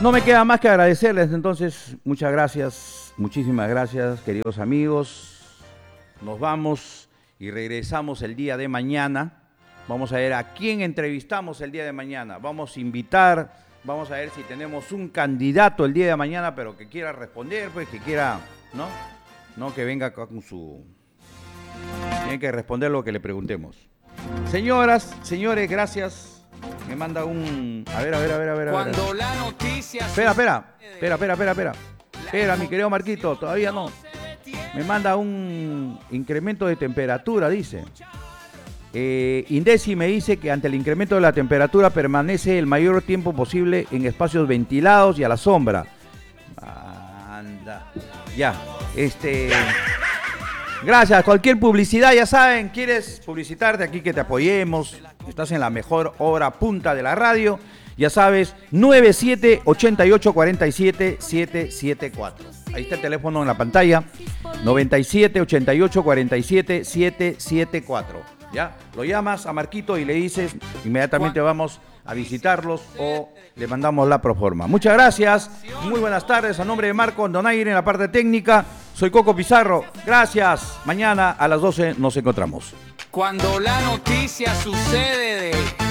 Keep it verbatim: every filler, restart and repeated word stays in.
No me queda más que agradecerles, entonces, muchas gracias, muchísimas gracias, queridos amigos. Nos vamos y regresamos el día de mañana. Vamos a ver a quién entrevistamos el día de mañana. Vamos a invitar, vamos a ver si tenemos un candidato el día de mañana, pero que quiera responder, pues que quiera, ¿no? No que venga acá con su... Tiene que responder lo que le preguntemos. Señoras, señores, gracias. Me manda un... A ver, a ver, a ver, a ver. Cuando a ver. la noticia... Espera, espera. Espera, espera, espera, espera. Espera, mi querido Marquito, todavía no. Me manda un incremento de temperatura, dice. Eh, Indesi me dice que ante el incremento de la temperatura permanece el mayor tiempo posible en espacios ventilados y a la sombra. Anda. Ya, este... Gracias. Cualquier publicidad, ya saben, quieres publicitarte aquí, que te apoyemos. Estás en la mejor hora punta de la radio. Ya sabes, nueve siete ocho ocho cuatro siete siete siete cuatro. Ahí está el teléfono en la pantalla. noventa y siete ochenta y ocho cuarenta y siete siete siete cuatro. ¿Ya? Lo llamas a Marquito y le dices, inmediatamente vamos a visitarlos o le mandamos la proforma. Muchas gracias, muy buenas tardes. A nombre de Marco Donaire en la parte técnica, soy Coco Pizarro. Gracias. Mañana a las doce nos encontramos. Cuando la noticia sucede de...